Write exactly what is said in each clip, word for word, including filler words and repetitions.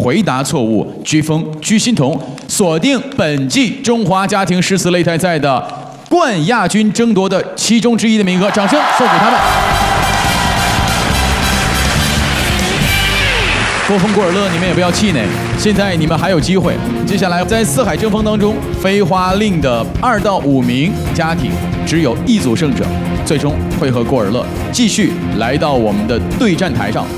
回答错误，鞠躬鞠心童，锁定本季中华家庭诗词擂台赛的冠亚军争夺的其中之一的名额，掌声送给他们。郭峰、郭尔乐，你们也不要气馁，现在你们还有机会。接下来在四海争锋当中，飞花令的二到五名家庭只有一组胜者，最终会和郭尔乐继续来到我们的对战台上。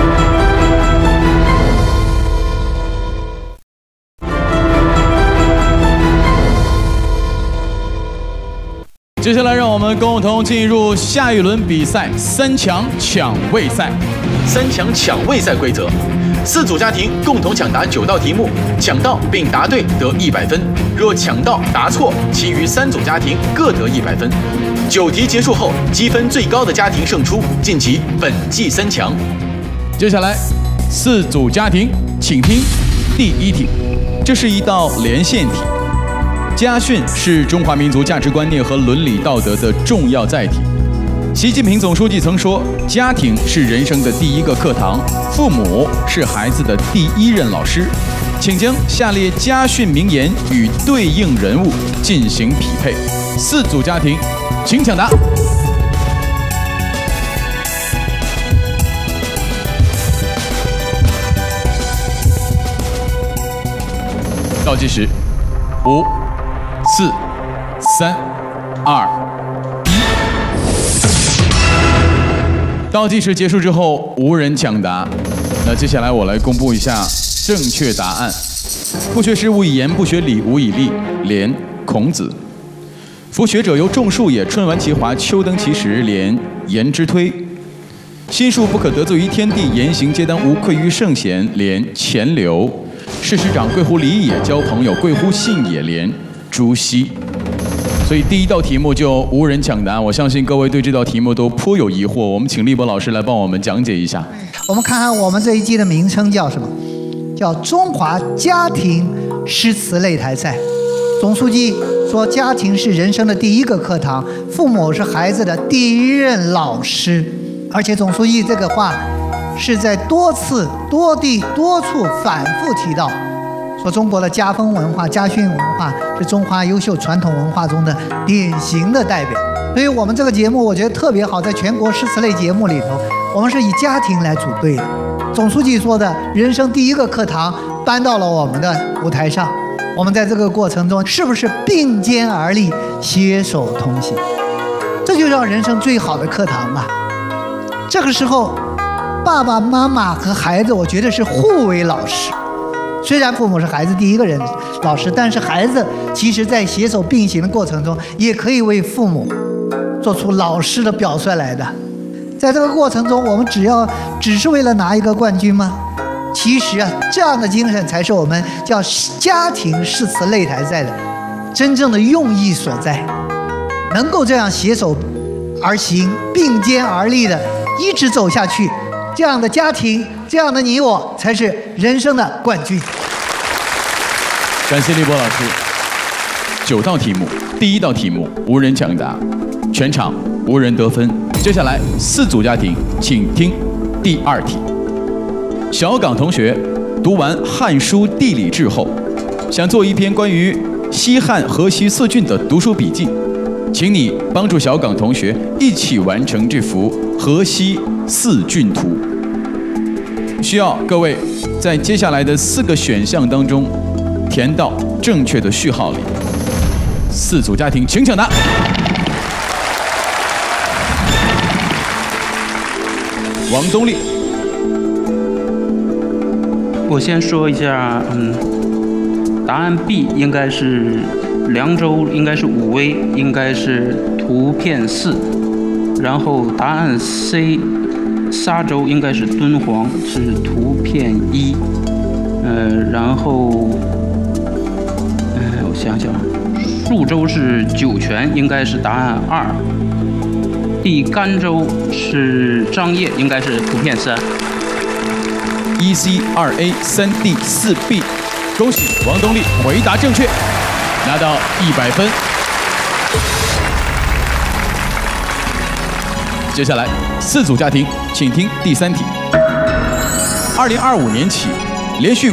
接下来，让我们共同进入下一轮比赛——三强抢位赛。三强抢位赛规则：四组家庭共同抢答九道题目，抢到并答对得一百分；若抢到答错，其余三组家庭各得一百分。九题结束后，积分最高的家庭胜出，晋级本季三强。接下来，四组家庭，请听第一题，这是一道连线题。家训是中华民族价值观念和伦理道德的重要载体。习近平总书记曾说，家庭是人生的第一个课堂，父母是孩子的第一任老师。请将下列家训名言与对应人物进行匹配。四组家庭，请抢答。倒计时，五。四、三、二、一。倒计时结束之后，无人抢答。那接下来我来公布一下正确答案：不学诗，无以言；不学礼，无以立。连孔子。夫学者由众术也，春完其华，秋登其实，连颜之推。心术不可得罪于天地，言行皆当无愧于圣贤，连钱流。事师长贵乎礼也，交朋友贵乎信也，连朱熹。所以第一道题目就无人抢答，我相信各位对这道题目都颇有疑惑。我们请立博老师来帮我们讲解一下。 我们看看我们这一季的名称叫什么？叫中华家庭诗词擂台赛。总书记说，家庭是人生的第一个课堂，父母是孩子的第一任老师。而且总书记这个话是在多次、多地、多处反复提到。说中国的家风文化、家训文化是中华优秀传统文化中的典型的代表。所以我们这个节目我觉得特别好，在全国诗词类节目里头，我们是以家庭来组队的。总书记说的人生第一个课堂搬到了我们的舞台上，我们在这个过程中是不是并肩而立、携手同行？这就叫人生最好的课堂吧。这个时候，爸爸妈妈和孩子，我觉得是互为老师。虽然父母是孩子第一个人老师，但是孩子其实在携手并行的过程中，也可以为父母做出老师的表率来的。在这个过程中，我们只要只是为了拿一个冠军吗？其实啊，这样的精神才是我们叫家庭诗词擂台赛的真正的用意所在。能够这样携手而行、并肩而立的一直走下去，这样的家庭，这样的你我，才是人生的冠军。 感谢立博老师。九道题目，第一道题目无人抢答，全场无人得分。接下来四组家庭，请听第二题。小岗同学读完《汉书·地理志》后，想做一篇关于西汉河西四郡的读书笔记，请你帮助小岗同学一起完成这幅河西四郡图。需要各位在接下来的四个选项当中填到正确的序号里。四组家庭，请抢答。王东立， 我先说一下，嗯，答案 B 应该是凉州，应该是武威，应该是图片四。然后答案 C， 沙州应该是敦煌，是图片一。呃，然后，呃，我想想，宿州是酒泉，应该是答案二。第甘州是张掖，应该是图片三。 一 C 二 A 三 D 四 B， 恭喜王东立回答正确，拿到一百分。接下来四组家庭，请听第三题。二零二五年起，连续